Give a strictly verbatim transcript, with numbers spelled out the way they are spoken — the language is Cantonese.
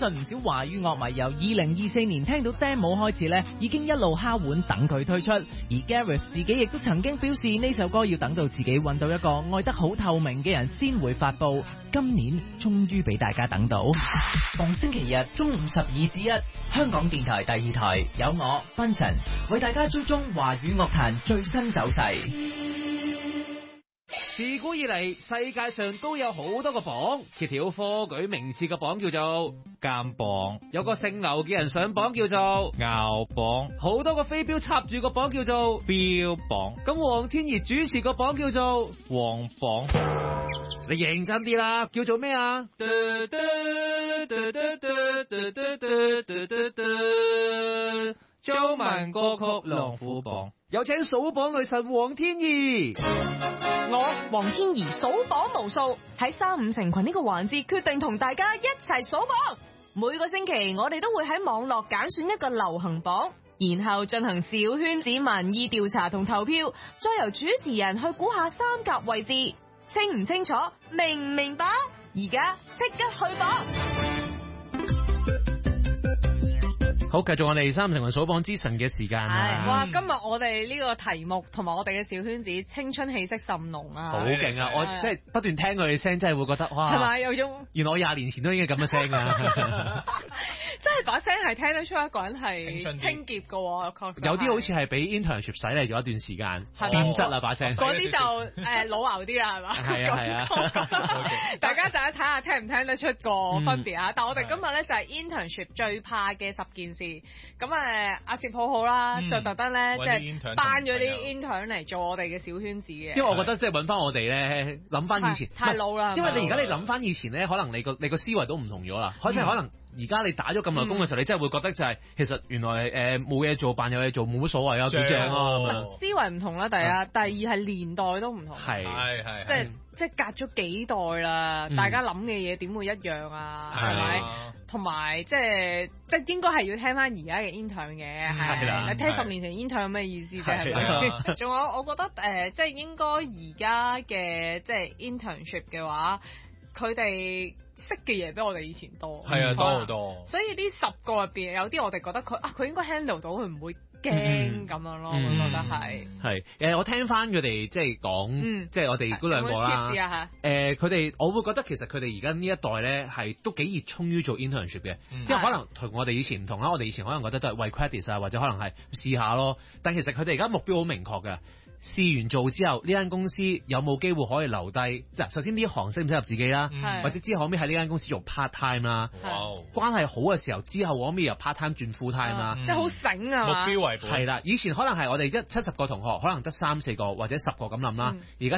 信唔少華語樂迷由二零二四年聽到 demo 開始咧，已經一路敲碗等佢推出。而 Gareth 自己亦都曾經表示呢首歌要等到自己揾到一個愛得好透明嘅人先會發佈。今年終於俾大家等到。逢星期日中午十二至一，香港電台第二台有我賓臣為大家追蹤華語樂壇最新走勢。 自古以嚟，世界上都有好多個榜，揭曉科舉名次嘅榜叫做監榜，有個姓牛嘅人上榜叫做牛榜，好多個飛鏢插住個榜叫做標榜，咁黃天怡主持個榜叫做黃榜。你認真啲啦，叫做咩啊？中文歌曲龍虎榜，有請數榜女神黃天怡。 我黃天怡數榜無數，喺三五成群呢個環節決定同大家一齊數榜。每個星期我哋都會喺網絡揀選一個流行榜，然後進行小圈子民意調查同投票，再由主持人去估下三甲位置。清唔清楚？明唔明白？而家即刻去榜！ 好，繼續我哋三成群數榜之神嘅時間啊！ 哇，今日我哋呢個題目同埋我哋嘅小圈子青春氣息甚濃啊！ 好勁啊！我即係不斷聽佢哋聲，真係會覺得哇！ 係咪有種？ 原來我廿年前都已經咁嘅聲啊！ 真係把聲係聽得出一個人係清潔嘅喎， 有啲好似係俾 internship 洗嚟咗一段時間，變質啦把聲。 嗰啲就誒老牛啲啦，係嘛？ 係啊係啊！ 大家就一睇下聽唔聽得出個分別啊！但係我哋今日咧就係 internship 最怕嘅十件事。咁誒阿攝好好啦，就特登咧即係頒咗啲 intern 嚟做我哋嘅小圈子嘅。 因為我覺得即係揾翻我哋咧，諗翻以前太老啦。 因為你而家你諗翻以前咧，可能你個你個思維都唔同咗啦。可能可能而家你打咗咁耐工嘅時候，你真係會覺得就係其實原來誒冇嘢做，扮有嘢做冇乜所謂啊，幾正啊！ 思維唔同啦，第一，第二係年代都唔同。 係係係， 即係即係隔咗幾代啦，大家諗嘅嘢點會一樣啊？係咪？同埋即係即係應該係要聽翻而家嘅 intern 嘅，係你聽十年前 intern 有咩意思啫？係咪？仲有我覺得誒，即係應該而家嘅即係 internship 嘅話，佢哋識嘅嘢比我哋以前多。 係啊，多好多。 所以呢十個入邊有啲我哋覺得佢啊，佢應該 handle 到，佢唔會驚咁樣咯。我覺得係係誒，我聽翻佢哋即係講，即係我哋嗰兩個啦。誒，佢哋我會覺得其實佢哋而家呢一代咧係都幾熱衷於做 internship 嘅，即係可能同我哋以前唔同啦。我哋以前可能覺得都係為 credit 啊，或者可能係試下咯。但其實佢哋而家目標好明確嘅。試完做之後，呢間公司有冇機會可以留低？嗱，首先呢一行適唔適合自己啦， 嗯、 或者之後可唔可以喺呢間公司做 part time 啦？關係好嘅時候，之後可唔可以由 part time 轉 full time 啦？ 即係好醒啊！ 目標為本。 係啦，以前可能係我哋一七十個同學，可能得三四個或者十個咁諗啦，而家、嗯。